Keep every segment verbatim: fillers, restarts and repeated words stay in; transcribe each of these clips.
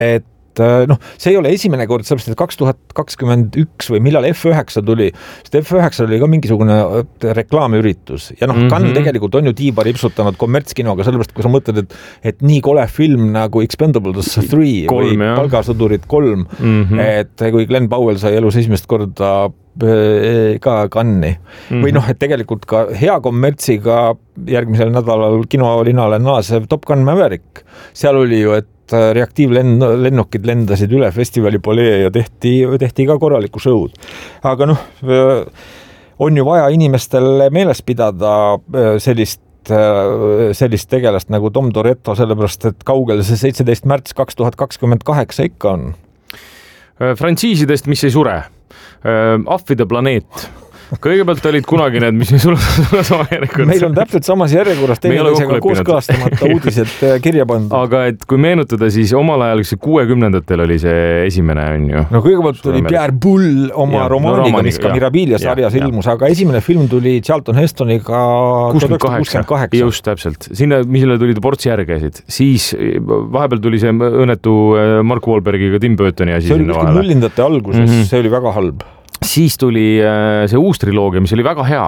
et noh, see ei ole esimene kord, sellepärast, et kaks tuhat kakskümmend üks või millal F üheksa tuli, sest F üheksa oli ka mingisugune reklaamüritus ja noh, mm -hmm. Cannes tegelikult on ju tiiba ripsutanud kommertskinoga, sellepärast, kui sa mõtled, et, et nii kole film nagu Expendables kolm või jah. Palgasõdurid kolm, mm -hmm. et kui Glenn Powell sai elus esimest korda ka Cannes'i mm-hmm. või noh, et tegelikult ka hea kommertsiga järgmisel nädalal kinolinale naasev Top Gun Maverick, seal oli ju, et reaktiivlennukid lendasid üle festivali polee ja tehti, tehti ka korralikku show'd. Aga noh, on ju vaja inimestel meeles pidada sellist sellist tegelast nagu Tom Toretto, sellepärast, et kaugel see seitseteist märts kaks tuhat kakskümmend kaheksa ikka on. Frantsiisidest, mis ei sure. Ahvide planeet. Kõigepealt olid kunagi need, mis ei sure sama järjekorras. Meil on täpselt samas järjekorras teineteisega kooskõlastamata uudised kirja pandud. Aga et kui meenutada, siis omal ajal see kuuekümnendatel oli see esimene on ju. No kõigepealt oli Pierre Boulle oma ja, romaaniga, no, mis ka Mirabilia sarjas ja, ilmus, ja. Aga esimene film tuli Charlton Hestoniga kuuskümmend kaheksa. Just täpselt. Sinna, mille tulid ports järgesid. Siis vahepeal tuli see õnnetu Mark Wahlbergiga Tim Burtoni asi. See oli kuskil nullindate alguses, mm-hmm. see oli väga halb. Siis tuli äh, see uus triloogia, mis oli väga hea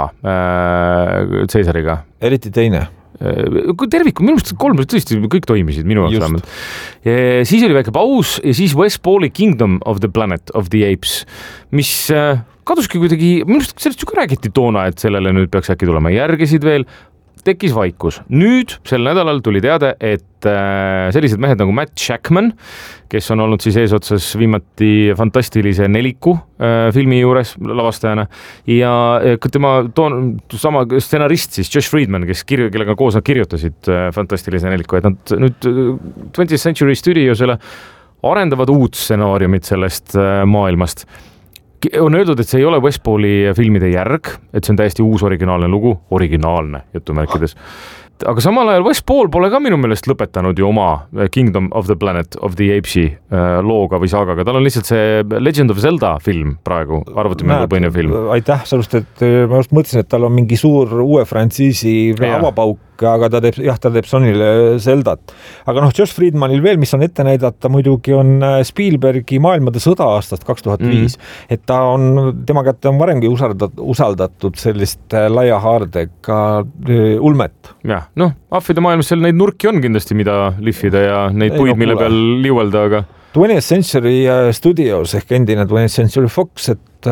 äh, Caesariga. Eriti teine. Kui terviku, minu meelest kolm tõesti kõik toimisid minu jaoks. Siis oli väike paus ja siis Wes Pauli Kingdom of the Planet of the Apes, mis äh, kaduski kuidagi, minu meelest sellest ju ka räägiti toona, et sellele nüüd peaks äkki tulema järgesid veel. Tekkis vaikus. Nüüd sel nädalal tuli teade, et äh, sellised mehed nagu Matt Shackman, kes on olnud siis eesotsas viimati fantastilise Neliku äh, filmi juures lavastajana ja tema toon, sama stsenarist siis Josh Friedman, kes kirju, kellega koos nad kirjutasid äh, fantastilise Neliku, et nad nüüd twentieth Century Studiosele arendavad uut stsenaariumit sellest äh, maailmast. On öeldud, et see ei ole Wes Pauli filmide järg, et see on täiesti uus originaalne lugu, originaalne jutumärkides. Aga samal ajal Wes Paul pole ka minu meelest lõpetanud ju oma Kingdom of the Planet of the Apes'i looga või saagaga. Tal on lihtsalt see Legend of Zelda film praegu, arvutimängu põhinev film. Aitäh, sellest, et ma just mõtlesin, et tal on mingi suur uue frantsiisi avapauk, aga ta teeb, jah, ta teeb Sonyle Zeldat. Aga noh, Josh Friedmanil veel, mis on ette näidata, muidugi on Spielbergi Maailmade sõda aastast kaks tuhat viis. Mm. Et ta on, tema kätte on varemgi usaldatud, usaldatud sellist laia haardega ulmet. Jah, noh, ahvide maailmas seal neid nurki on kindlasti, mida lihvida ja neid puid, mille peal liuelda, aga... twentieth Century Studios ehk endine twentieth Century Fox, et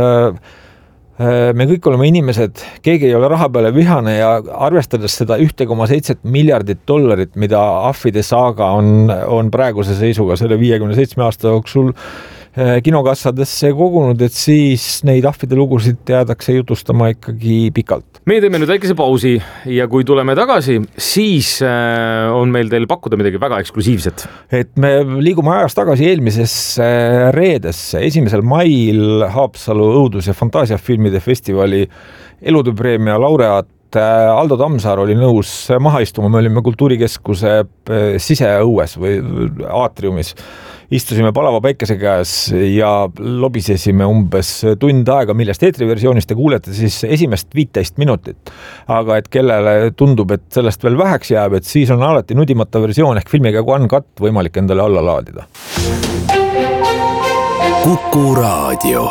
me kõik oleme inimesed, keegi ei ole raha peale vihane ja arvestades seda üks koma seitse miljardit dollarit, mida ahvide saaga on, on praeguse seisuga selle viiekümne seitsme aasta jooksul kinokassadesse kogunud, et siis neid ahvide lugusid teadakse jutustama ikkagi pikalt. Me teeme nüüd väikese pausi ja kui tuleme tagasi, siis on meil teil pakkuda midagi väga eksklusiivset. Et me liigume ajas tagasi eelmisesse reedesse. Esimesel mail Haapsalu õudus- ja fantaasiafilmide festivali elutööpreemia laureaat Aldo Tammsaar oli nõus maha istuma. Me olime kultuurikeskuse siseõues või aatriumis. Istusime palava päikese käes ja lobisesime umbes tund aega, millest eetriversioonist te kuulete siis esimest viiteist minutit. Aga et kellele tundub, et sellest veel väheks jääb, et siis on alati nudimata versioon ehk filmiga One Cut võimalik endale alla laadida. Kuku Raadio.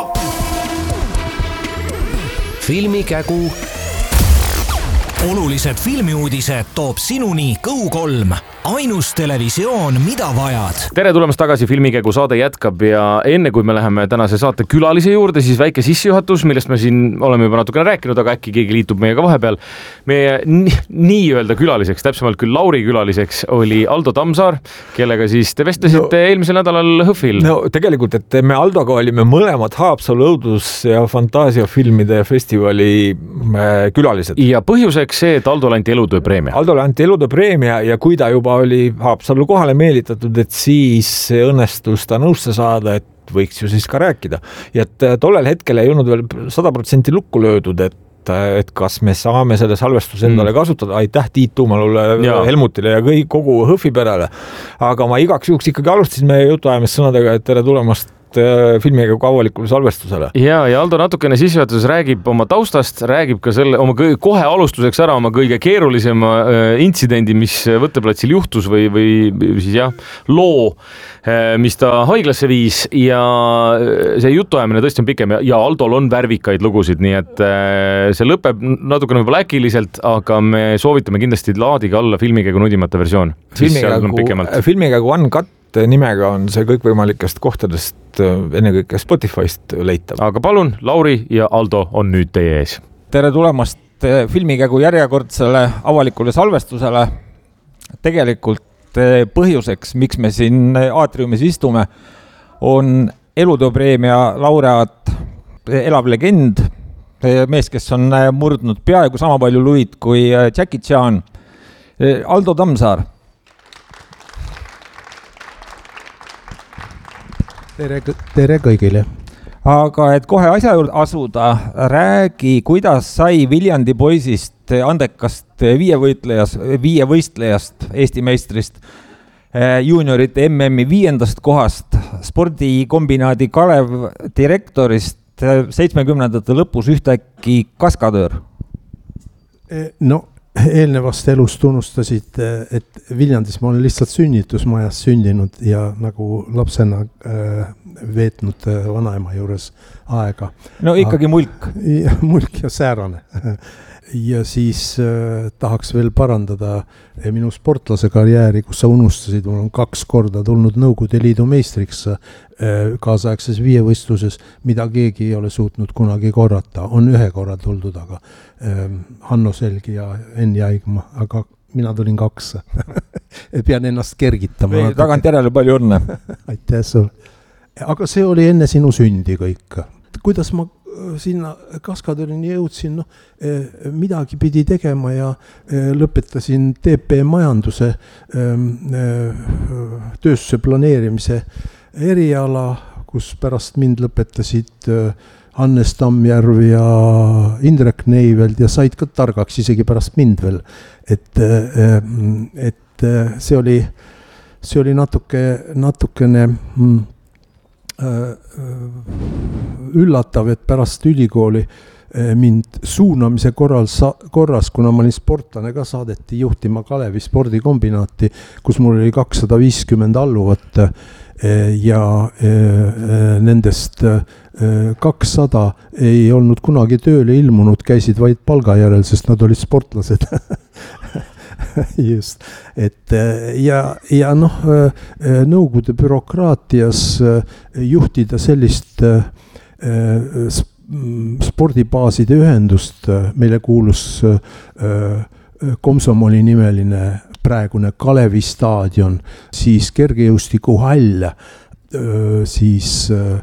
Filmikägu. Olulised filmiuudised toob sinuni Kõu kolm. Ainus televisioon, mida vajad. Tere tulemast tagasi, Filmikägu saade jätkab ja enne kui me läheme tänase saate külalise juurde, siis väike sissejuhatus, millest me siin oleme juba natukene rääkinud, aga äkki keegi liitub meiega vahepeal. Meie nii-öelda külaliseks, täpsemalt küll Lauri külaliseks oli Aldo Tammsaar, kellega siis te vestlesite no, eelmisel nädalal Hõhvil. No tegelikult, et me Aldoga olime mõlemad Haapsalu õudus- ja fantaasiafilmide festivali külalised. Ja põhjuseks see, et Aldole anti elutööpreemia. Aldole anti elutööpreemia ja kui ta juba oli Haapsalu kohale meelitatud, et siis õnnestus ta nõusse saada, et võiks ju siis ka rääkida. Ja et tollel hetkel ei olnud veel sada protsenti lukku löödud, et, et kas me saame selle salvestuse endale kasutada. Aitäh Tiit Tuumalule, Helmutile ja kõik, kogu Hõhvi perele. Aga ma igaks juhuks ikkagi alustasin meie jutuajamist sõnadega, et tere tulemast filmiga kui avalikule salvestusele. Ja, ja Aldo natukene sissejuhatuses räägib oma taustast, räägib ka selle oma kõige, kohe alustuseks ära oma kõige keerulisema intsidendi, mis võtteplatsil juhtus või, või siis jah, loo, mis ta haiglasse viis ja see jutuajamine tõesti on pikem ja Aldol on värvikaid lugusid, nii et see lõpeb natukene võib-olla äkiliselt, aga me soovitame kindlasti laadiga alla filmiga kui nudimata versioon. Filmiga kui One Cut nimega on see kõikvõimalikest kohtadest ennekõike Spotify'st leitav. Aga palun, Lauri ja Aldo on nüüd teie ees. Tere tulemast filmikägu järjekordsele avalikule salvestusele. Tegelikult põhjuseks, miks me siin aatriumis istume, on elutööpreemia laureaat, elav legend, mees, kes on murdnud peaaegu sama palju luid kui Jackie Chan, Aldo Tammsaar. Tere, tere kõigile. Aga et kohe asja juurde asuda, räägi, kuidas sai Viljandi poisist andekast viievõitlejast, viievõistlejast, Eesti meistrist, juuniorite M M-i viiendast kohast, spordikombinaadi Kalev direktorist seitsmekümnendate lõpus ühtäkki kaskadöör? No, eelnevast elust tunnustasid, et Viljandis ma olen lihtsalt sünnitusmajas sündinud ja nagu lapsena veetnud vanaema juures aega. No ikkagi mulk. Mulk ja säärane. Ja siis äh, tahaks veel parandada minu sportlase karjääri, kus sa unustasid, mul on kaks korda tulnud Nõukogude Liidu meistriks äh, kaasaegses viievõistluses, mida keegi ei ole suutnud kunagi korrata. On ühe korra tuldud, aga äh, Hanno Selgi ja Enn Jaigma, aga mina tulin kaks. Pean ennast kergitama. Või, tagant järele palju õnne. Aitäh sul. Aga see oli enne sinu sündi kõik. Kuidas ma sinna kaskadöörini jõudsin, no, midagi pidi tegema ja lõpetasin T P majanduse tööstuse planeerimise eriala, kus pärast mind lõpetasid Hannes Tammjärv ja Indrek Neiveld ja said ka targaks isegi pärast mind veel. Et, et see oli, see oli natuke, natukene üllatav, et pärast ülikooli mind suunamise korral, korras, kuna ma olin sportlane ka, saadeti juhtima Kalevi spordikombinaati, kus mul oli kakssada viiskümmend alluvat ja nendest kakssada ei olnud kunagi tööle ilmunud, käisid vaid palga järel, sest nad olid sportlased. Just, et ja, ja noh, Nõukogude bürokraatias juhtida sellist spordibaaside ühendust, meile kuulus Komsomoli nimeline praegune Kalevi staadion, siis kergejõustikuhall, siis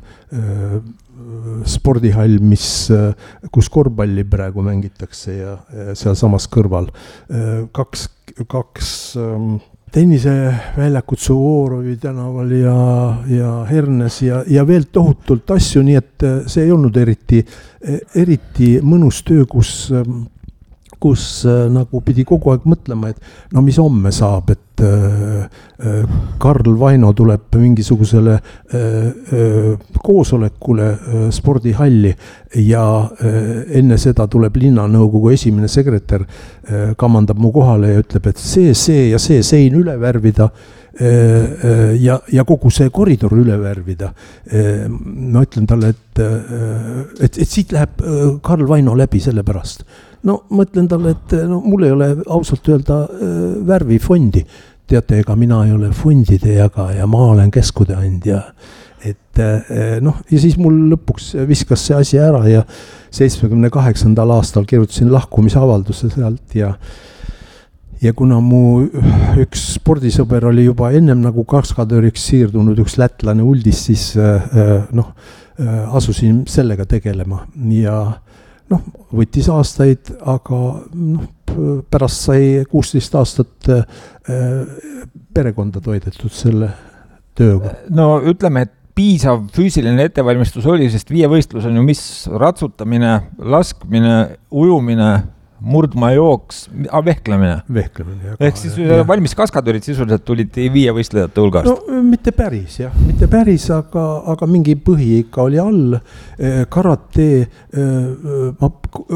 spordihall, mis, kus korvpalli praegu mängitakse ja seal samas kõrval kaks, kaks tenniseväljakut Suvorovi tänaval ja, ja Hernes ja, ja veel tohutult asju, nii et see ei olnud eriti, eriti mõnus töö, kus kus äh, nagu pidi kogu aeg mõtlema, et no mis homme saab, et äh, Karl Vaino tuleb mingisugusele äh, äh, koosolekule äh, spordihalli ja äh, enne seda tuleb linnanõukogu esimene sekretär, äh, kamandab mu kohale ja ütleb, et see, see ja see sein üle värvida äh, ja, ja kogu see koridor üle värvida. Äh, ma ütlen talle, et, äh, et, et siit läheb äh, Karl Vaino läbi selle pärast. No mõtlen talle, et no, mul ei ole ausalt öelda äh, värvifondi. Teate, ega mina ei ole fondide jaga ja ma olen keskude andja. Et äh, noh, ja siis mul lõpuks viskas see asi ära ja seitsmekümne kaheksandal aastal kirjutasin lahkumisavalduse sealt ja ja kuna mu üks spordisõber oli juba ennem nagu kaskadööriks siirdunud üks lätlane Uldis, siis äh, noh, äh, asusin sellega tegelema ja noh, võttis aastaid, aga noh, pärast sai kuusteist aastat äh, perekonda toidetud selle tööga. No ütleme, et piisav füüsiline ettevalmistus oli, sest viievõistlus on ju mis ratsutamine, laskmine, ujumine, Murdma jooks, ah, vehklemine. Vehklemine. Ehk siis ja. valmis kaskadöörid sisuliselt tulid viie võistlejate hulgast? No mitte päris jah, mitte päris, aga, aga mingi põhi ikka oli all. Karate, ma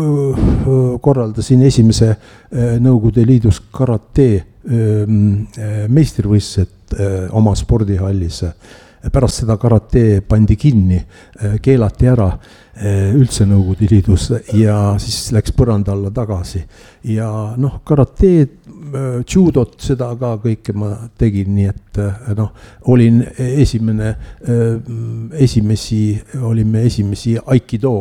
korraldasin esimese Nõukogude Liidus karate meistrivõistlused oma spordihallis. Pärast seda karate pandi kinni, keelati ära üldse Nõukogude Liidus ja siis läks põranda alla tagasi. Ja noh, karate, judot, seda ka kõike ma tegin, nii et noh, olin esimene, esimesi, olime esimesi aikido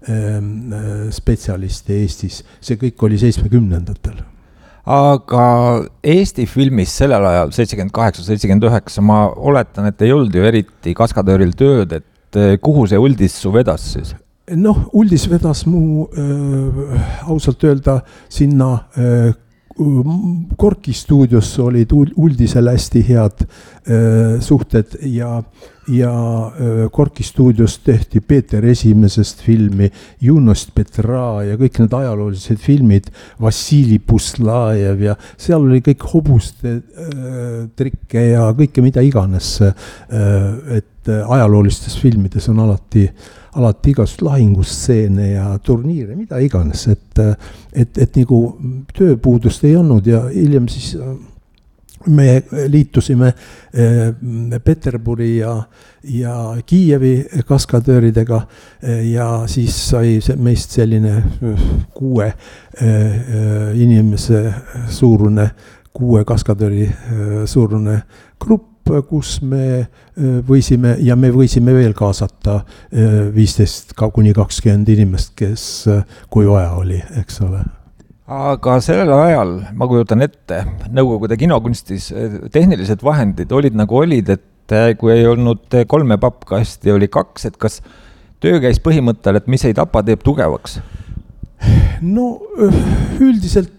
spetsialiste Eestis. See kõik oli seitsmekümnendatel. Aga Eesti filmis sellel ajal, seitsekümmend kaheksa seitsekümmend üheksa, ma oletan, et ei olnud ju eriti kaskadööril tööd, et kuhu see Uldis su vedas siis? Noh, Uldis vedas mu äh, ausalt öelda sinna äh, Korki stuudios olid Uldisel hästi head äh, suhted ja, ja äh, Korki stuudios tehti Peeter Esimesest filmi, Junost Petra ja kõik need ajaloolised filmid, Vassili Puslajev ja seal oli kõik hobuste äh, trikke ja kõike mida iganes, äh, et äh, ajaloolistes filmides on alati alati igast lahingustseene ja turniire, mida iganes, et, et, et nagu tööpuudust ei olnud ja hiljem siis me liitusime Peterburi ja, ja Kiievi kaskadööridega ja siis sai meist selline kuue inimese suurune, kuue kaskadööri suurune grupp, kus me võisime ja me võisime veel kaasata viisteist kuni kakskümmend inimest, kes kui vaja oli, eks ole. Aga sellel ajal, ma kujutan ette, Nõukogude kinokunstis tehnilised vahendid olid nagu olid, et kui ei olnud kolme pappkasti, oli kaks, et kas töö käis põhimõttel, et mis ei tapa, teeb tugevaks? No üldiselt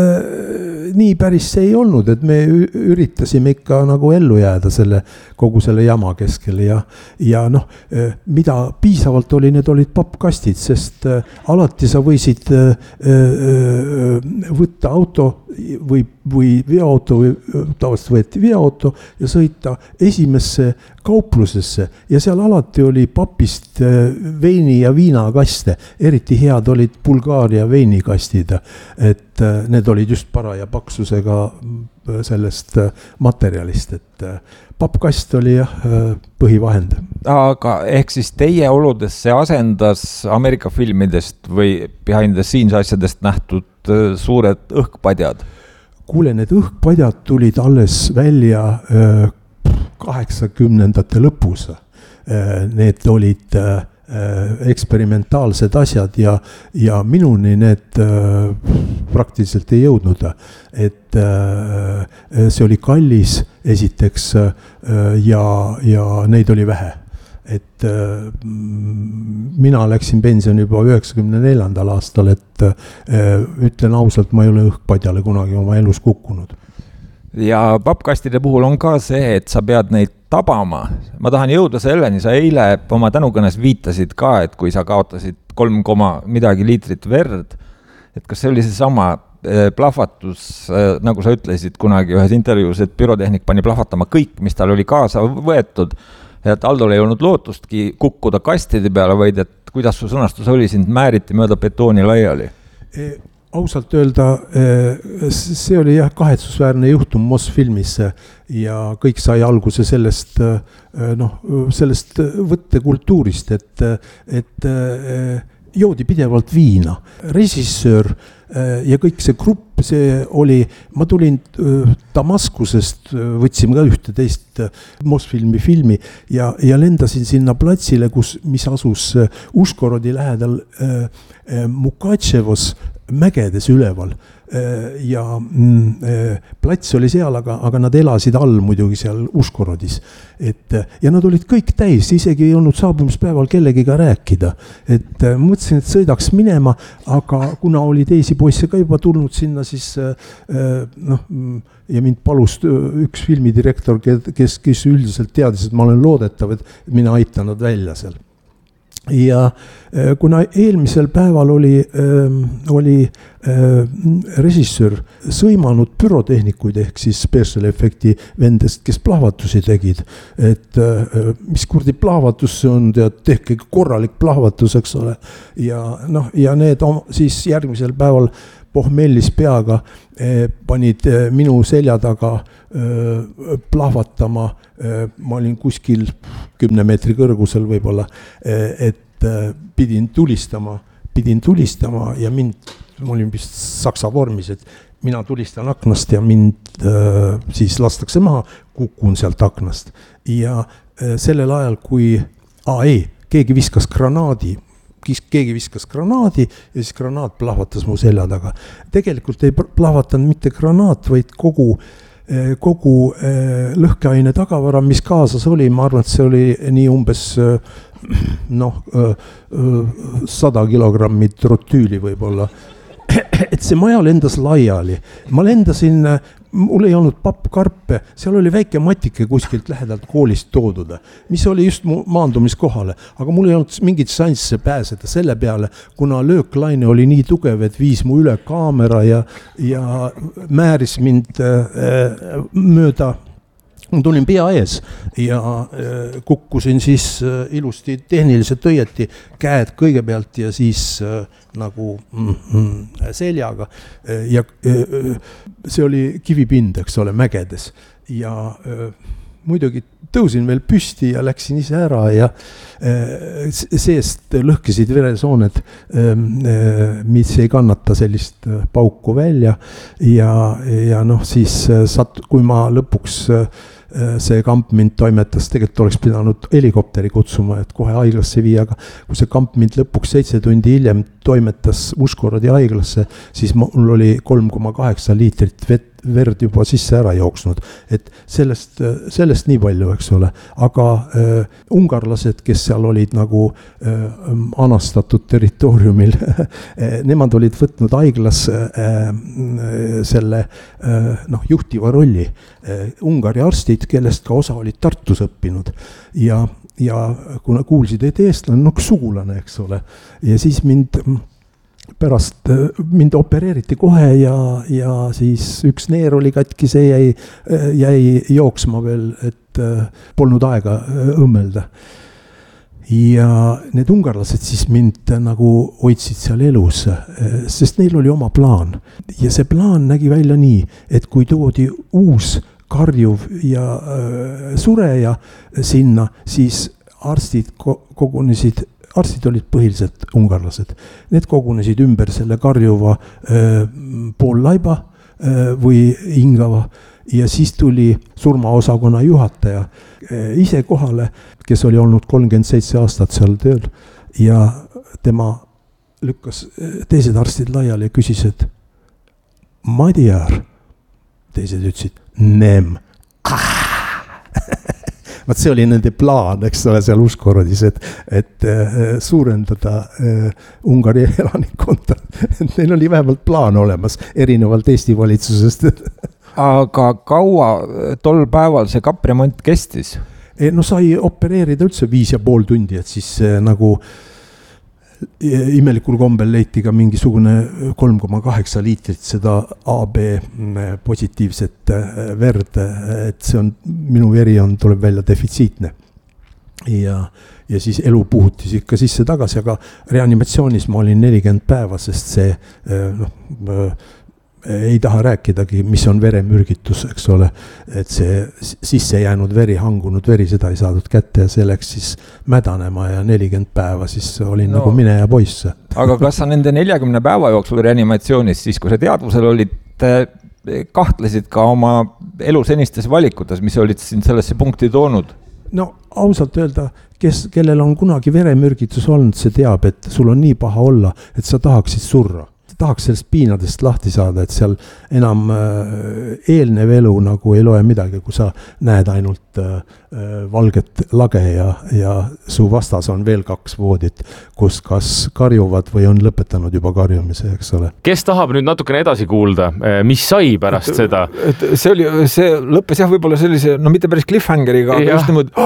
nii päris see ei olnud, et me üritasime ikka nagu ellu jääda selle, kogu selle jama keskel ja, ja noh, mida piisavalt oli, need olid pappkastid, sest alati sa võisid võtta auto või, või veoauto või tavaliselt võeti veoauto ja sõita esimesse kauplusesse ja seal alati oli papist veini ja viinakaste, eriti head olid Bulgaaria veinikastid, et need olid just paraja paksusega sellest materjalist, et pappkast oli jah põhivahend. Aga ehk siis teie oludes see asendas Ameerika filmidest või behind the scenes asjadest nähtud suured õhkpadjad? Kuule, need õhkpadjad tulid alles välja kaheksakümnendate lõpus. Need olid eksperimentaalsed asjad ja, ja minuni need praktiliselt ei jõudnud. Et see oli kallis esiteks ja, ja neid oli vähe. Et mina läksin pensioni juba üheksakümne neljandal aastal, et ütlen ausalt, ma ei ole õhkpadjale kunagi oma elus kukkunud. Ja pappkastide puhul on ka see, et sa pead neid tabama. Ma tahan jõuda selleni, sa eile oma tänukõnes viitasid ka, et kui sa kaotasid kolm koma midagi liitrit verd, et kas see oli see sama plahvatus, nagu sa ütlesid kunagi ühes intervjuus, et pürotehnik pani plahvatama kõik, mis tal oli kaasa võetud, et Aldol ei olnud lootustki kukkuda kastide peale, vaid et kuidas su sõnastus oli, sind määriti mööda betooni laiali? E ausalt öelda, see oli jah kahetsusväärne juhtum Mosfilmis ja kõik sai alguse sellest, noh, sellest võttekultuurist, et, et joodi pidevalt viina. Režissöör ja kõik see grupp, see oli, ma tulin Damaskusest, võtsime ka ühte teist Mosfilmi filmi ja, ja lendasin sinna platsile, kus, mis asus Uškorodi lähedal Mukatševos mägedes üleval ja plats oli seal, aga, aga nad elasid all muidugi seal Uškorodis. Et, ja nad olid kõik täis, isegi ei olnud saabumispäeval kellegiga rääkida. Et mõtlesin, et sõidaks minema, aga kuna oli teisi poisse ka juba tulnud sinna, siis noh, ja mind palus üks filmidirektor, kes, kes üldiselt teadis, et ma olen loodetav, et mina aitan nad välja seal. ja kuna eelmisel päeval oli, oli režissöör sõimanud bürotehnikuid ehk siis special efekti vendest, kes plahvatusi tegid, et mis kurdi plahvatus on, tead, tehke korralik plahvatus, eks ole, ja noh, ja need on, siis järgmisel päeval pohmellis peaga panid minu selja taga plahvatama, ma olin kuskil kümne meetri kõrgusel võib-olla, et pidin tulistama, pidin tulistama ja mind, ma olin vist saksa vormis, et mina tulistan aknast ja mind äh, siis lastakse maha, kukun sealt aknast. Ja äh, sellel ajal, kui, aa ei, keegi viskas granaadi, keegi viskas granaadi ja siis granaat plahvatas mu selja taga. Tegelikult ei plahvatanud mitte granaat, vaid kogu kogu lõhkeaine tagavara, mis kaasas oli, ma arvan, et see oli nii umbes noh, sada kilogrammi trotüüli võib-olla. Et see maja lendas laiali. Ma lendasin, mul ei olnud pappkarpe, seal oli väike matike kuskilt lähedalt koolist toodud, mis oli just maandumiskohale, aga mul ei olnud mingit šansse pääseda selle peale, kuna lööklaine oli nii tugev, et viis mu üle kaamera ja, ja määris mind äh, mööda. Ma tulin pea ees ja äh, kukkusin siis äh, ilusti tehniliselt õieti käed kõigepealt ja siis äh, nagu mm, mm, seljaga äh, ja äh, see oli kivipind, eks ole, mägedes ja äh, muidugi tõusin veel püsti ja läksin ise ära ja äh, seest lõhkesid veresooned, äh, mis ei kannata sellist pauku välja ja, ja noh siis sat-, kui ma lõpuks äh, see kamp mind toimetas, tegelikult oleks pidanud helikopteri kutsuma, et kohe haiglasse viia, aga kui see kamp mind lõpuks seitse tundi hiljem toimetas Uskoroodi haiglasse, siis mul oli kolm koma kaheksa liitrit vett, verd juba sisse ära jooksnud, et sellest, sellest nii palju, eks ole, aga äh, ungarlased, kes seal olid nagu äh, anastatud territooriumil, nemad olid võtnud haiglas äh, selle äh, noh, juhtiva rolli. Äh, Ungari arstid, kellest ka osa olid Tartus õppinud ja, ja kuna kuulsid, et eestlane, no sugulane, eks ole, ja siis mind pärast mind opereeriti kohe ja, ja siis üks neer oli katki, see jäi, jäi jooksma veel, et polnud aega õmmelda. Ja need ungarlased siis mind nagu hoidsid seal elus, sest neil oli oma plaan. Ja see plaan nägi välja nii, et kui toodi uus karjuv ja äh, sureja sinna, siis arstid kogunesid, arstid olid põhiliselt ungarlased. Need kogunesid ümber selle karjuva äh, poollaiba äh, või hingava ja siis tuli surmaosakonna juhataja äh, ise kohale, kes oli olnud kolmkümmend seitse aastat seal tööl ja tema lükkas teised arstid laiali ja küsis, et Madjar, teised ütlesid, nem. Vaat see oli nende plaan, eks ole, seal Uskorodis, et, et äh, suurendada äh, Ungari elanikkonda. Neil oli vähemalt plaan olemas, erinevalt Eesti valitsusest. Aga kaua tol päeval see kapremont kestis? E, no sai opereerida üldse viis ja pool tundi, et siis äh, nagu imelikul kombel leiti ka mingisugune kolm koma kaheksa liitrit seda A B positiivset verd, et see on, minu veri on, tuleb välja defitsiitne. Ja, ja siis elu puhuti ikka sisse tagasi, aga reanimatsioonis ma olin nelikümmend päeva, sest see noh, ei taha rääkidagi, mis on veremürgitus, eks ole, et see sisse jäänud veri, hangunud veri, seda ei saadud kätte ja see läks siis mädanema ja nelikümmend päeva siis olin no, nagu mine ja poiss. Aga kas sa nende neljakümne päeva jooksul reanimatsioonis, siis kui sa teadvusel olid, kahtlesid ka oma elu senistes valikutes, mis olid siin sellesse punkti toonud? No ausalt öelda, kes, kellel on kunagi veremürgitus olnud, see teab, et sul on nii paha olla, et sa tahaksid surra. Tahaks sellest piinadest lahti saada, et seal enam eelnev elu nagu ei loe midagi, kui sa näed ainult valget lage ja, ja su vastas on veel kaks voodit, kus kas karjuvad või on lõpetanud juba karjumise, eks ole. Kes tahab nüüd natukene edasi kuulda, mis sai pärast et, seda? Et see, oli, see lõppes jah võib-olla sellise, no mitte päris cliffhangeriga, aga just niimoodi, oh,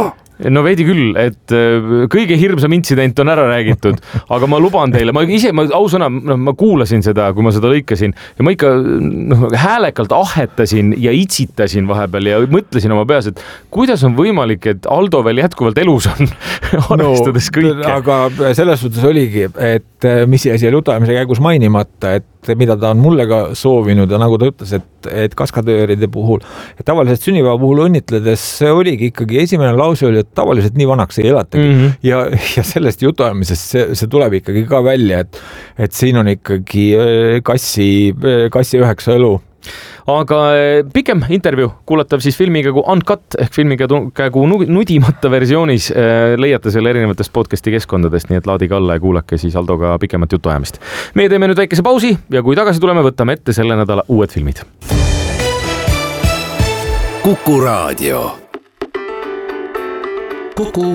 no veidi küll, et kõige hirmsam intsident on ära räägitud, aga ma luban teile, ma ise, ma ausõna, no, ma kuulasin seda, kui ma seda lõikasin ja ma ikka no, häälekalt ahetasin ja itsitasin vahepeal ja mõtlesin oma peas, et kuidas on võimalik, et Aldo veel jätkuvalt elus on, arvestades no, kõike. Aga selles suhtes oligi, et mis jäi siia lutamise käigus mainimata, et mida ta on mulle ka soovinud ja nagu ta ütles, et, et kaskadööride puhul, et tavaliselt sünnipäeva puhul õnnitledes oligi ikkagi esimene lause oli, et tavaliselt nii vanaks ei elatagi mm -hmm. ja, ja sellest jutuajamisest see, see tuleb ikkagi ka välja, et, et siin on ikkagi kassi, kassi üheksa õlu. Aga pikem intervjuu kuulatav siis filmikägu Uncut ehk filmikägu nudimata versioonis leiate selle erinevatest podcasti keskkondadest, nii et laadige alla ja kuulake siis Aldoga pikemat jutuajamist. Meie teeme nüüd väikese pausi ja kui tagasi tuleme, võtame ette selle nädala uued filmid. Kuku Raadio. Kuku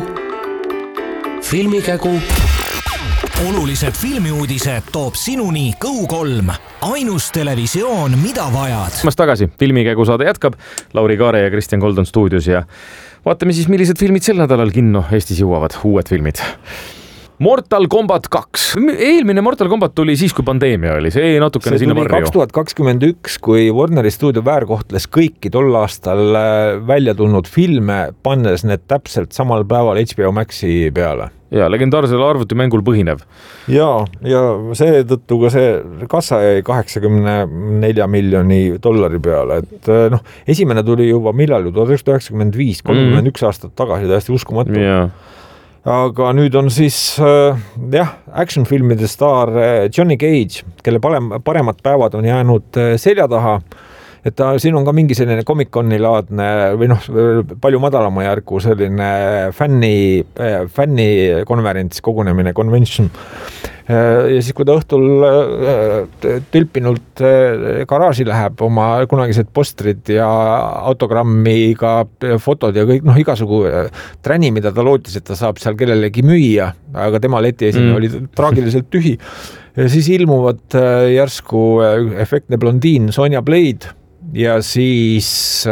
filmikägu. Olulised filmiuudised toob sinuni Kõu kolm. Ainus televisioon, mida vajad. Mas tagasi, filmikägu saade jätkab. Lauri Kaare ja Kristjan Kold on stuudios ja vaatame siis, millised filmid sel nädalal kinno Eestis jõuavad. Uued filmid. Mortal Kombat kaks. Eelmine Mortal Kombat tuli siis, kui pandeemia oli. See natukene sinna varju. kaks tuhat kakskümmend üks, kui Warneri stuudio väärkohtles kõiki tol aastal välja tulnud filme, pannes need täpselt samal päeval H B O Maxi peale. Ja legendaarsel arvutimängul põhinev. Ja, ja see tõttu ka see kassa jäi kaheksakümne nelja miljoni dollari peale. Et noh, esimene tuli juba millal ju tuhat üheksasada üheksakümmend viis, kolmkümmend üks aastat tagasi, täiesti uskumatu. Ja. Aga nüüd on siis jah, action-filmide staar Johnny Cage, kelle paremad päevad on jäänud selja taha. Et ta, siin on ka mingi selline Comic-Coni laadne või noh, palju madalama järgu selline fänni, fänni konverents, kogunemine, convention. Ja siis, kui ta õhtul tülpinult garaaži läheb, oma kunagised postrid ja autogrammiga fotod ja kõik, noh, igasugu träni, mida ta lootis, et ta saab seal kellelegi müüa, aga tema leti esine mm. oli traagiliselt tühi. Ja siis ilmuvad järsku efektne blondiin Sonja Blade ja siis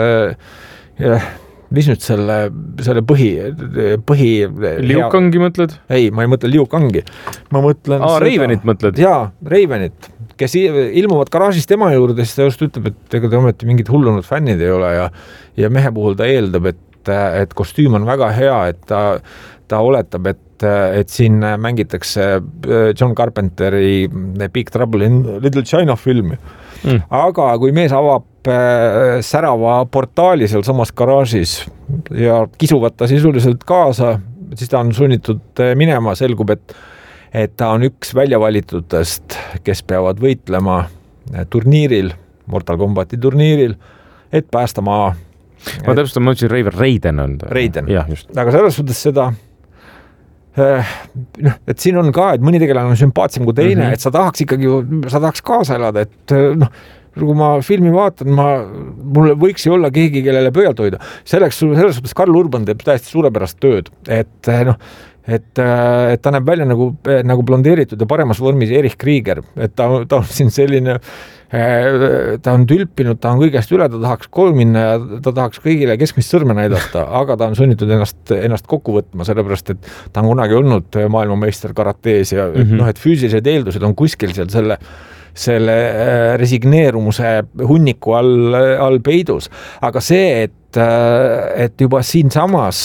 ja, mis nüüd selle, selle põhi, põhi Liu Kangi mõtled? Ei, ma ei mõtle Liu Kangi. Ma mõtlen Aa, seda, Ravenit mõtled? Jaa, Ravenit, kes ilmuvad garaažis tema juurde, siis ta just ütleb, et ega ta ometi mingid hullunud fännid ei ole ja, ja mehe puhul ta eeldab, et, et kostüüm on väga hea, et ta, ta oletab, et, et siin mängitakse John Carpenteri Big Trouble in Little China filmi. Mm. Aga kui mees avab särava portaali seal samas garaažis ja kisuvad ta sisuliselt kaasa, siis ta on sunnitud minema, selgub, et, et ta on üks väljavalitutest, kes peavad võitlema turniiril, Mortal Kombati turniiril, et päästa maa. Ma täpselt ma ütlesin, Raven, Raiden on. Raiden, ja, just. Aga selles suhtes seda noh, et siin on ka, et mõni tegelane on sümpaatsem kui teine, mm-hmm. et sa tahaks ikkagi, sa tahaks kaasa elada, et noh, kui ma filmi vaatan, ma, mulle võiks ju olla keegi, kellele pöialt hoida. Selleks, selles suhtes Karl Urban teeb täiesti suurepärast tööd, et noh, et, et ta näeb välja nagu, nagu blondeeritud ja paremas vormis Erich Krieger, et ta, ta on siin selline, ta on tülpinud, ta on kõigest üle, ta tahaks kool minna ja ta tahaks kõigile keskmist sõrme näidata, aga ta on sunnitud ennast, ennast kokku võtma, sellepärast, et ta on kunagi olnud maailmameister karatees ja mm-hmm. noh, et füüsilised eeldused on kuskil seal selle selle resigneerumuse hunniku all, all peidus. Aga see, et, et juba siin samas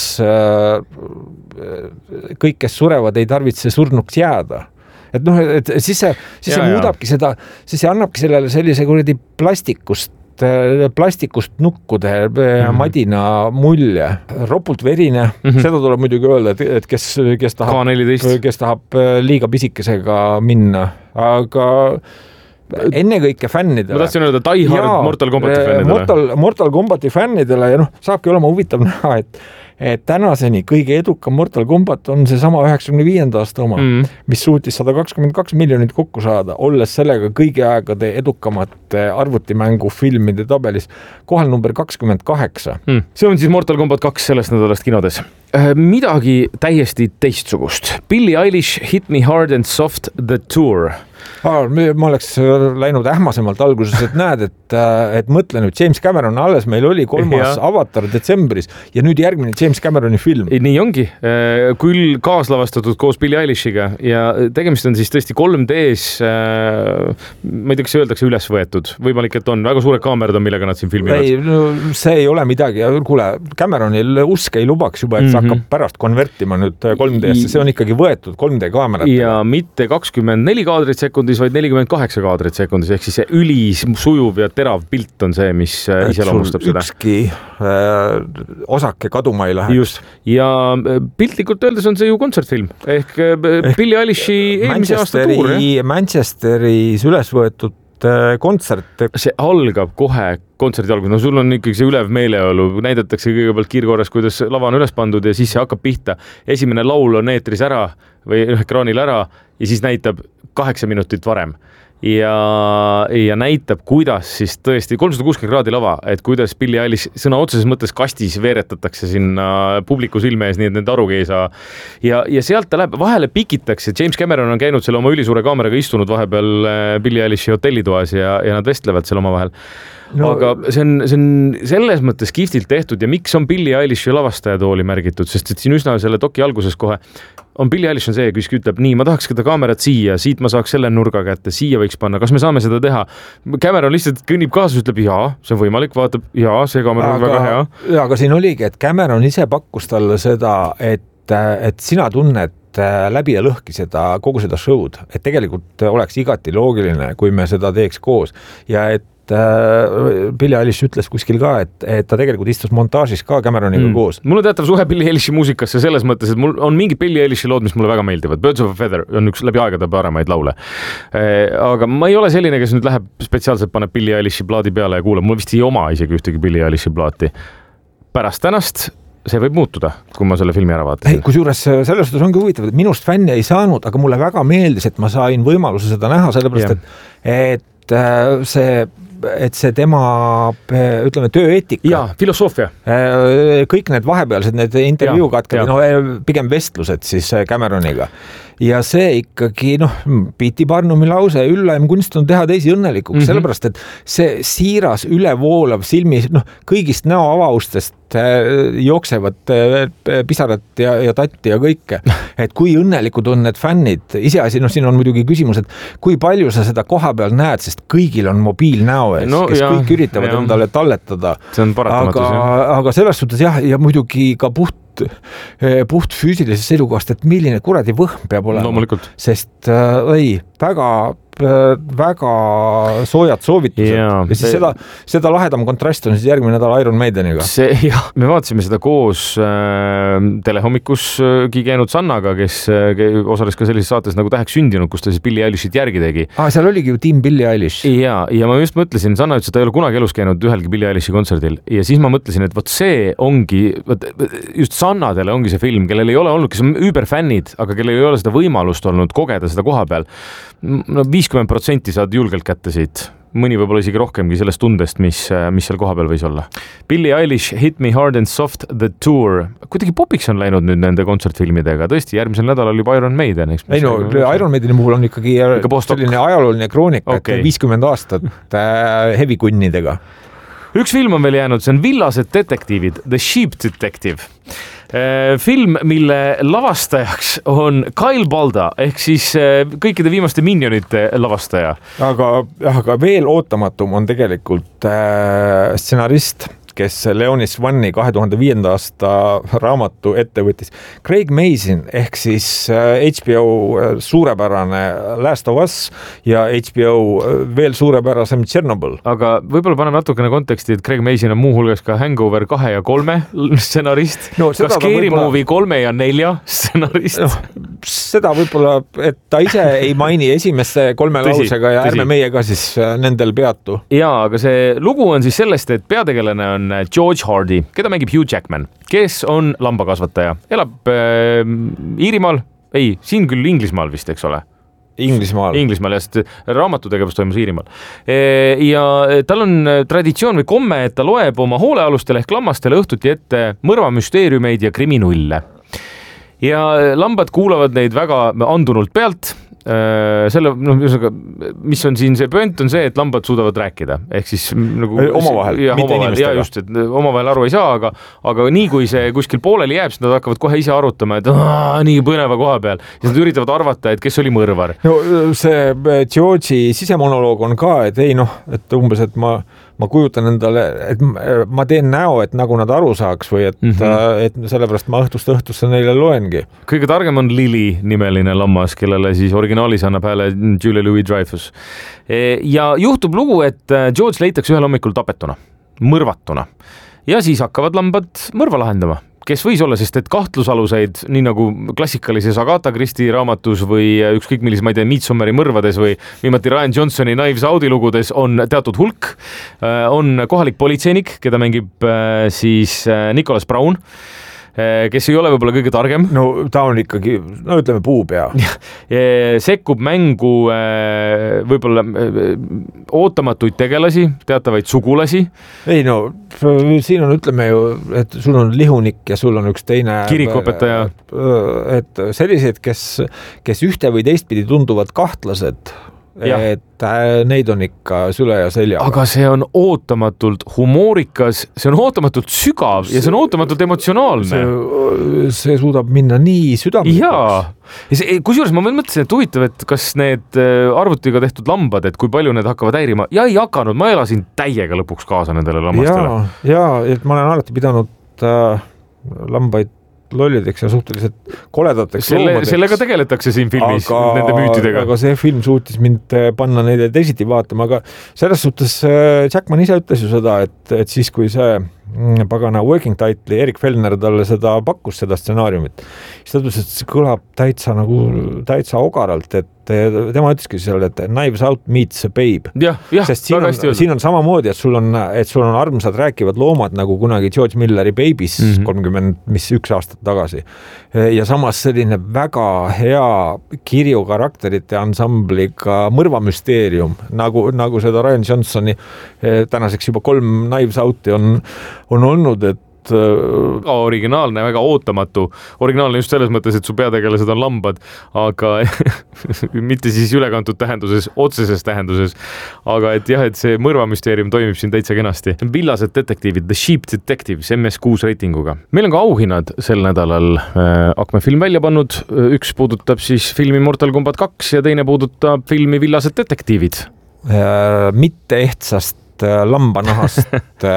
kõik, kes surevad, ei tarvitse surnuks jääda. Et noh, et siis see, siis ja, see muudabki ja. seda, siis see annabki sellele sellise kuradi plastikust, plastikust nukkude mm-hmm. madina mulje. Ropult verine, mm-hmm. seda tuleb muidugi öelda, et, et kes, kes, tahab, kes tahab liiga pisikesega minna. Aga enne kõike fännidele. Ma tahtsin öelda Die Hard Mortal Kombati fännidele. Mortal, Mortal Kombati fännidele ja noh, saabki olema huvitav näha, et, et tänaseni kõige edukam Mortal Kombat on see sama üheksakümne viienda aasta oma, mm. mis suutis sada kakskümmend kaks miljonit kokku saada, olles sellega kõigi aegade edukamate arvutimängu filmide tabelis kohal number kakskümmend kaheksa. Mm. See on siis Mortal Kombat kaks sellest nädalast kinodes. Midagi täiesti teistsugust. Billie Eilish Hit Me Hard and Soft The Tour. ma oleks läinud ähmasemalt alguses, et näed, et, et mõtle nüüd, James Cameron alles, meil oli kolmas ja. Avatar detsembris ja nüüd järgmine James Cameroni film. Nii ongi, küll kaaslavastatud koos Billie Eilishiga ja tegemist on siis tõesti kolm D-s, ma ei tea, kas öeldakse üles võetud, võimalik, et on väga suured kaamerad on, millega nad siin filmivad. Ei, no, see ei ole midagi, kuule, Cameronil usk ei lubaks juba, et see mm-hmm. hakkab pärast konvertima nüüd kolm D-sse, see on ikkagi võetud kolm D kaamerat. Ja mitte kakskümmend neli kaadrit sekundis, vaid nelikümmend kaheksa kaadrit sekundis, ehk siis see üli sujuv ja terav pilt on see, mis et iseloomustab seda. Ükski äh, osake kaduma ei lähe. Just, ja piltlikult öeldes on see ju kontsertfilm, ehk, ehk Billie Eilishi eelmise aasta tuur. Manchesteris üles võetud kontsert. See algab kohe kontserdi alguses, no sul on ikkagi see ülev meeleolu, näidatakse kõigepealt kiirkorras, kuidas lava on üles pandud ja siis see hakkab pihta. Esimene laul on eetris ära või ekraanil ära ja siis näitab kaheksa minutit varem. Ja, ja näitab, kuidas siis tõesti kolmsada kuuskümmend kraadi lava, et kuidas Billie Eilish sõna otseses mõttes kastis veeretatakse sinna publiku silme ees, nii et nende arugi ei saa. Ja, ja sealt ta läheb, vahele pikitakse. James Cameron on käinud selle oma ülisuure kaameraga istunud vahepeal Billie Eilishi hotellitoas ja, ja nad vestlevalt seal oma vahel. No, aga see on, see on selles mõttes kihvtilt tehtud ja miks on Billie Eilishi lavastajatooli märgitud, sest et siin üsna selle doki alguses kohe on Billie Eilish on see, kes ütleb, nii, ma tahaks seda kaamerat siia, siit ma saaks selle nurga kätte, siia võiks panna, kas me saame seda teha? Cameron lihtsalt kõnnib kaasas, ütleb, jaa, see on võimalik, vaatab, jaa, see kaamera on väga hea. Ja, aga siin oligi, et Cameron ise pakkus talle seda, et, et sina tunned läbi ja lõhki seda, kogu seda show'd, et tegelikult oleks igati loogiline, kui me seda teeks koos ja et Billie Eilish ütles kuskil ka, et, et ta tegelikult istus montaažis ka Cameroniga mm. koos. Mul on teatav suhe Billie Eilishi muusikasse selles mõttes, et mul on mingid Billie Eilishi lood, mis mulle väga meeldivad. Birds of a Feather on üks läbi aegade paremaid laule. Aga ma ei ole selline, kes nüüd läheb spetsiaalselt paneb Billie Eilishi plaadi peale ja kuulab. Mul vist ei oma isegi ühtegi Billie Eilishi plaati. Pärast tänast see võib muutuda, kui ma selle filmi ära vaatasin. Kusjuures selles suhtes ongi huvitav, et minust fänni ei saanud, aga mulle väga meeldis, et ma sain võimaluse seda näha, sellepärast, et, et see et see tema, ütleme, tööeetika. Ja, filosoofia. Kõik need vahepealsed, need intervjuukatked, no, pigem vestlused siis Cameroniga. Ja see ikkagi, noh, Piti Barnumi lause, üllaim kunst on teha teisi õnnelikuks, mm-hmm. sellepärast, et see siiras ülevoolav silmi, noh, kõigist näoavaustest jooksevad pisarat ja, ja tatti ja kõike. Et kui õnnelikud on need fännid, iseasi, noh, siin on muidugi küsimus, et kui palju sa seda koha peal näed, sest kõigil on mobiilnäo ees, no, kes ja, kõik üritavad ja. Endale talletada. See on paratamatus, aga, aga selles suhtes jah, ja muidugi ka puht puht füüsilisest seisukohast, et milline kuradi võhm peab olema. Loomulikult. Sest äh, ei, väga väga soojad soovitused ja, ja siis see, seda, seda lahedam kontrast on siis järgmine nädal Iron Maideniga. See, jah, me vaatasime seda koos äh, telehommikusgi käinud Sannaga, kes äh, osales ka sellises saates nagu Täheks sündinud, kus ta siis Billie Eilishit järgi tegi. Ah, seal oligi ju tiim Billie Eilish. Ja, ja ma just mõtlesin, Sanna ütles, et ta ei ole kunagi elus käinud ühelgi Billie Eilishi kontserdil ja siis ma mõtlesin, et võt see ongi, võt, just Sannadele ongi see film, kellel ei ole olnud, kes on überfännid, aga kellel ei ole seda võimalust olnud kogeda seda koha peal. No viiskümmend protsenti saad julgelt kätte siit. Mõni võib-olla isegi rohkemgi sellest tundest, mis, mis seal koha peal võis olla. Billie Eilish, Hit Me Hard and Soft, The Tour. Kuidagi popiks on läinud nüüd nende kontsertfilmidega. Tõesti, järgmisel nädalal juba Iron Maiden. Eks, ei no, Iron Maideni puhul on ikkagi selline ajalooline kroonika, okay. viiskümmend aastat äh, hevikunnidega. Üks film on veel jäänud, see on Villased detektiivid, The Sheep Detective. Film, mille lavastajaks on Kyle Balda ehk siis kõikide viimaste Minionite lavastaja. Aga, aga veel ootamatum on tegelikult äh, stsenarist, kes Leonis Swanni kahe tuhande viienda aasta raamatu ette võttis. Craig Mazin ehk siis H B O suurepärane Last of Us ja H B O veel suurepärasem Chernobyl. Aga võib-olla paneme natukene konteksti, et Craig Mazin on muuhulgas ka Hangover kahe ja kolme stsenarist, no, ka Scary võib-olla... Movie kolme ja nelja stsenarist. No, seda võib-olla, et ta ise ei maini esimesse kolme tõsi, lausega ja tõsi. Ärme meie ka siis nendel peatu. Jaa, aga see lugu on siis sellest, et peategelane on George Hardy, keda mängib Hugh Jackman, kes on lambakasvataja, elab äh, Iirimaal, ei, siin küll Inglismaal vist, eks ole. Inglismaal. Inglismaal, sest raamatutegevus toimus Iirimaal. Ja tal on traditsioon või komme, et ta loeb oma hoolealustele ehk lammastele õhtuti ette mõrvamüsteeriumeid ja kriminulle. Ja lambad kuulavad neid väga andunult pealt selle, noh, mis on siin see pönt on see, et lambad suudavad rääkida, ehk siis nagu omavahel, ja, mitte omavahel, inimestega. Ja just, et omavahel aru ei saa, aga, aga nii kui see kuskil pooleli jääb, siis nad hakkavad kohe ise arutama, et aah, nii põneva koha peal ja nad üritavad arvata, et kes oli mõrvar. No see George'i sisemonoloog on ka, et ei noh, et umbes, et ma ma kujutan endale, et ma teen näo, et nagu nad aru saaks või et, mm-hmm. et sellepärast ma õhtust õhtusse neile loengi. Kõige targem on Lily nimeline lammas, kellele siis originaalis annab hääle Julia Louis-Dreyfus. Ja juhtub lugu, et George leitakse ühel hommikul tapetuna, mõrvatuna ja siis hakkavad lambad mõrva lahendama. Kes võis olla, sest et kahtlusaluseid, nii nagu klassikalises Agatha Christie raamatus või ükskõik millise, ma ei tea, Midsommari mõrvades või viimati Ryan Johnsoni Knives Out'i lugudes on teatud hulk. On kohalik politseinik, keda mängib siis Nicholas Brown, kes ei ole võib-olla kõige targem. No ta on ikkagi, no ütleme puupea. Sekkub mängu võib-olla ootamatuid tegelasi, teatavaid sugulasi. Ei no, siin on, ütleme ju, et sul on lihunik ja sul on üks teine kirikopetaja. Et sellised, kes, kes ühte või teistpidi tunduvad kahtlased, ja. Et neid on ikka süle ja selja. Aga see on ootamatult humoorikas, see on ootamatult sügav ja see on ootamatult emotsionaalne. See, see suudab minna nii südamlikult. Jaa, kusjuures ma mõtlesin, et huvitav, et kas need arvutiga tehtud lambad, et kui palju need hakkavad häirima ja ei hakanud, ma elasin täiega lõpuks kaasa nendele lammastele. Jaa, jaa, et ma olen alati pidanud äh, lambaid lollideks ja suhteliselt koledateks Selle, sellega tegeletakse siin filmis aga, nende müütidega. Aga see film suutis mind panna neid teisiti vaatama, aga selles suhtes Jackman ise ütles ju seda, et, et siis kui see pagana working title'i Erik Fellner talle seda pakkus, seda stsenaariumit, siis ta ütles, et see kõlab täitsa nagu täitsa ogaralt, et tema ütleski seal, et Knives Out meets a babe. Ja, ja, sest siin on, siin on samamoodi, et sul on, et sul on armsad rääkivad loomad nagu kunagi George Milleri Babies mm-hmm. kolmkümmend, mis üks aastat tagasi. Ja samas selline väga hea kirju karakterite ansambliga mõrvamüsteerium, nagu, nagu seda Ryan Johnsoni tänaseks juba kolm Knives Out'i on, on olnud, et Ka originaalne, väga ootamatu. Originaalne just selles mõttes, et su peategelased on lambad, aga mitte siis ülekantud tähenduses, otseses tähenduses. Aga et jah, et see mõrvamüsteerium toimib siin täitsa kenasti. Villased detektiivid, The Sheep Detectives, M S kuus reitinguga. Meil on ka auhinnad sel nädalal Acme film välja pannud. Üks puudutab siis filmi Mortal Kombat kaks ja teine puudutab filmi Villased detektiivid. Mitte ehtsast lambanahast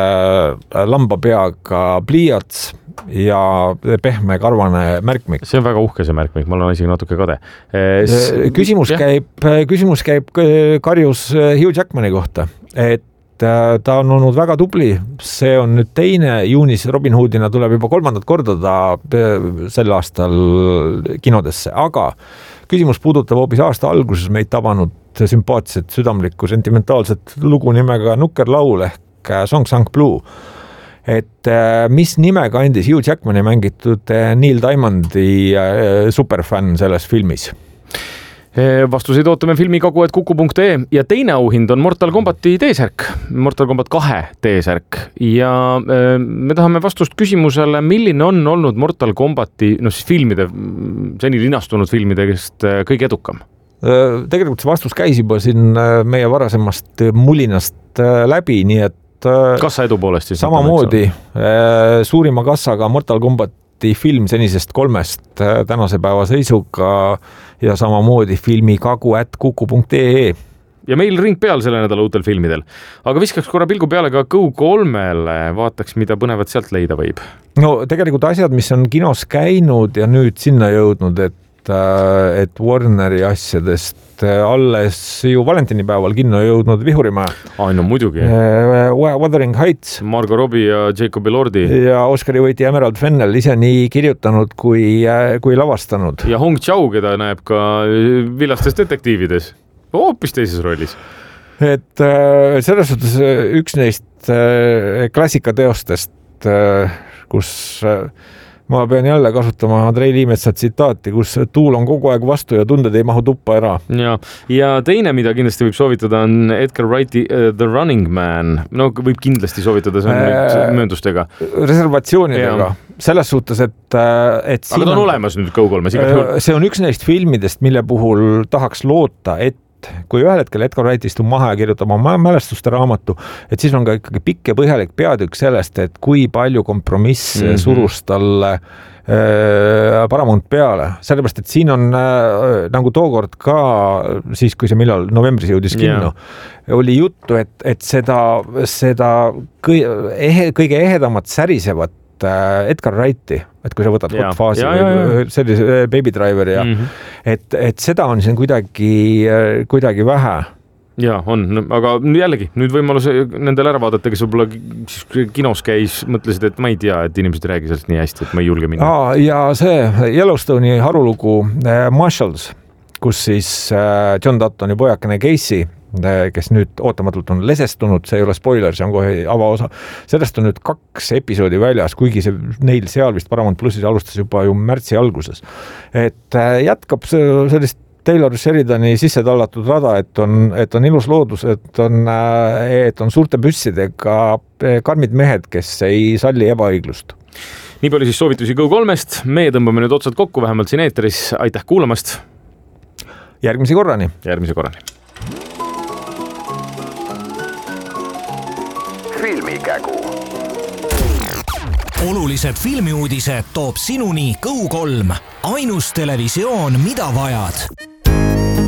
lambapeaga pliiats ja pehme karvane märkmik. See on väga uhke see märkmik, ma olen isegi natuke kade. Küsimus käib, küsimus käib karjus Hugh Jackmani kohta, et ta on olnud väga tubli, see on nüüd teine juunis Robin Hoodina tuleb juba kolmandat korda ta sel aastal kinodesse, aga küsimus puudutab hoopis aasta alguses meid tabanud sümpaatset, südamlikku, sentimentaalset lugu nimega Nukkerlaul ehk Song Sung Blue. Et mis nime kandis Hugh Jackmani mängitud Neil Diamondi superfänn selles filmis? Vastuseid ootame filmikagu et kuku punkt ee ja teine auhind on Mortal Kombati T-särk, Mortal Kombat kahe T-särk ja me tahame vastust küsimusele, milline on olnud Mortal Kombati no siis filmide, seni linastunud filmidest kõige edukam? Tegelikult see vastus käis juba siin meie varasemast mulinast läbi, nii et kassa edu poolest siis samamoodi suurima kassaga Mortal Kombati film senisest kolmest tänase päeva seisuga ja samamoodi filmikagu et kuku punkt ee. Ja meil ring peal selle nädala uutel filmidel. Aga viskaks korra pilgu peale ka Go kolmele, vaataks, mida põnevat sealt leida võib. No tegelikult asjad, mis on kinos käinud ja nüüd sinna jõudnud, et et Warneri asjadest alles ju valentinipäeval kinno jõudnud Vihurimäe. Ai, no muidugi. Wuthering Heights. Margot Robbie ja Jacob Elordi. Ja Oscari võiti Emerald Fennell ise nii kirjutanud kui, kui lavastanud. Ja Hong Chau, keda näeb ka Villastes detektiivides. Hoopis teises rollis. Et selles suhtes üks neist klassikateostest, kus ma pean jälle kasutama Andrei Liimetsa tsitaati, kus tuul on kogu aeg vastu ja tunded ei mahu tuppa ära. Ja, ja teine, mida kindlasti võib soovitada, on Edgar Wrighti uh, The Running Man. No võib kindlasti soovitada, see on äh, mööndustega. Reservatsioonidega. Selles suhtes, et, et aga ta on, on olemas nüüd Go kolmes. See on üks neist filmidest, mille puhul tahaks loota, et kui ühel hetkel Edgar Wright istub maha ja kirjutab oma mälestuste raamatu, et siis on ka ikkagi pikk ja põhjalik peatükk sellest, et kui palju kompromiss mm -hmm. surus talle äh, Paramount peale. Sellepärast, et siin on äh, nagu tookord ka siis, kui see millal novembris jõudis kinno, yeah. oli juttu, et, et seda, seda kõige, ehe, kõige ehedamat särisevat Edgar Wrighti, et kui sa võtad Hot Faasi või sellise Baby Driver ja mm -hmm. et, et seda on siin kuidagi, kuidagi vähe. Ja on, aga jällegi nüüd võimalus nendel ära vaadata, kes võib-olla kinos käis, mõtlesid, et ma ei tea, et inimesed räägi sellest nii hästi, et ma ei julge minna. Aa, ja see Yellowstone'i harulugu Marshalls, kus siis John Duttoni pojakene Casey, kes nüüd ootamatult on lesestunud, see ei ole spoiler, see on kohe avaosa. Sellest on nüüd kaks episoodi väljas, kuigi see neil seal vist Paramount Plussis alustas juba ju märtsi alguses. Et jätkab sellist Taylor Sheridani sisse tallatud rada, et on, et on ilus loodus, et on, et on suurte püssidega karmid mehed, kes ei salli ebaõiglust. Nii palju siis soovitusi Go kolmest. Meie tõmbame nüüd otsad kokku, vähemalt siin eeteris. Aitäh kuulamast. Järgmise korrani. Järgmise korrani. Filmikägu. Olulised filmiuudised toob sinuni Go kolm. Ainus televisioon, mida vajad.